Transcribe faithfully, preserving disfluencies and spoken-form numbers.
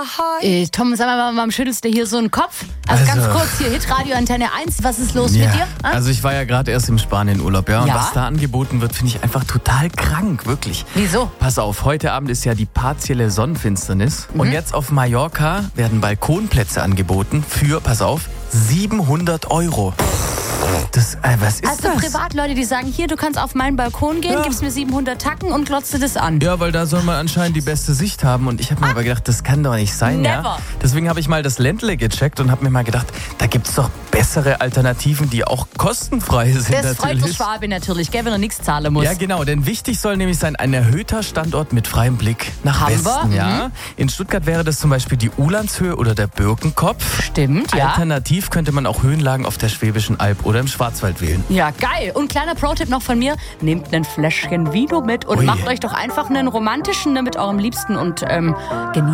Äh, Tom, sag mal, warum schüttelst du hier so einen Kopf? Also, Also- ganz kurz hier, Hitradio Antenne eins, was ist los Ja, mit dir? Ah? also ich war ja gerade erst im Spanienurlaub, ja, und Ja? was da angeboten wird, finde ich einfach total krank, wirklich. Wieso? Pass auf, heute Abend ist ja die partielle Sonnenfinsternis Mhm. und jetzt auf Mallorca werden Balkonplätze angeboten für, pass auf, siebenhundert Euro. Das, äh, was ist Also das? Privatleute, die sagen, hier, du kannst auf meinen Balkon gehen, Ja. gibst mir siebenhundert Tacken und glotzt dir das an. Ja, weil da soll man anscheinend die beste Sicht haben. Und ich habe mir aber gedacht, das kann doch nicht sein, Never. ja? Deswegen habe ich mal das Ländle gecheckt und habe mir mal gedacht, da gibt's doch bessere Alternativen, die auch kostenfrei sind Das freut natürlich. der Schwabe natürlich, gell, wenn er nichts zahlen muss. Ja, genau, denn wichtig soll nämlich sein, ein erhöhter Standort mit freiem Blick nach Haben wir, Westen. Ja? mhm. In Stuttgart wäre das zum Beispiel die Ulandshöhe oder der Birkenkopf. Stimmt, ja. Alternativ könnte man auch Höhenlagen auf der Schwäbischen Alb oder im Schwarzwald wählen. Ja, geil. Und kleiner Pro-Tipp noch von mir, nehmt ein Fläschchen Vino mit und Ui. macht euch doch einfach einen romantischen ne, mit eurem Liebsten und ähm, genießt